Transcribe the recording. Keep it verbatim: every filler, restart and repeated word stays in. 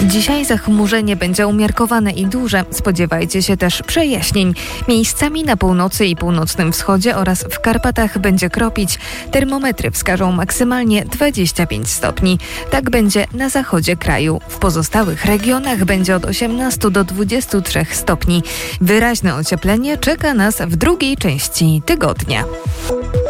Dzisiaj zachmurzenie będzie umiarkowane i duże. Spodziewajcie się też przejaśnień. Miejscami na północy i północnym wschodzie oraz w Karpatach będzie kropić. Termometry wskażą maksymalnie dwadzieścia pięć stopni. Tak będzie na zachodzie kraju. W pozostałych regionach będzie od osiemnastu do dwudziestu trzech stopni. Wyraźne ocieplenie czeka nas w drugiej części tygodnia.